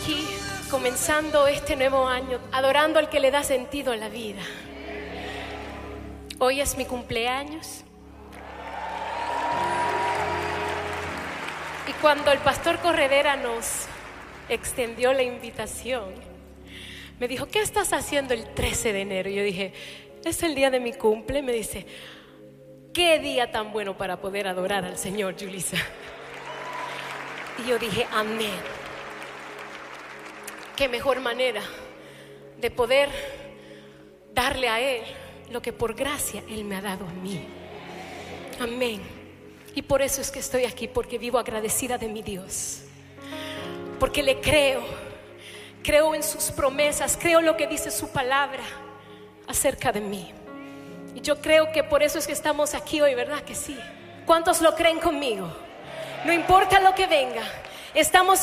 aquí comenzando este nuevo año, adorando al que le da sentido a la vida. Hoy es mi cumpleaños. Y cuando el pastor Corredera nos extendió la invitación, me dijo: ¿qué estás haciendo el 13 de enero? Y yo dije: es el día de mi cumple. Me dice: qué día tan bueno para poder adorar al Señor, Yulisa. Y yo dije: amén. Qué mejor manera de poder darle a Él lo que por gracia Él me ha dado a mí. Amén. Y por eso es que estoy aquí, porque vivo agradecida de mi Dios, porque le creo en sus promesas, creo lo que dice su palabra acerca de mí. Y yo creo que por eso es que estamos aquí hoy, ¿verdad que sí? ¿Cuántos lo creen conmigo? No importa lo que venga, estamos